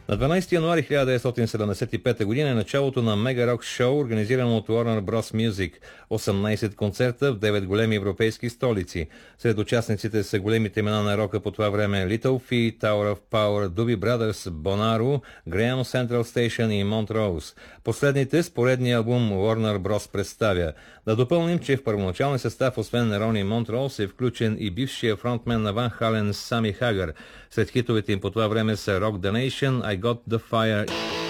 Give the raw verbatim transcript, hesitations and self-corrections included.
На дванадесети януари хиляда деветстотин седемдесет и пета година е началото на мега рок шоу, организирано от Warner Bros. Music. осемнадесет концерта в девет големи европейски столици. Сред участниците са големите имена на рока по това време: Little Feat, Tower of Power, Doobie Brothers, Bonnaroo, Graham Central Station и Montrose. Последните с поредния албум Warner Bros. Представя. Да допълним, че в първоначалния състав, освен Рони Монтроуз, е включен и бившия фронтмен на Ван Хален Сами Хагър. Сред хитовете им по това време са Rock the Nation, I Got the Fire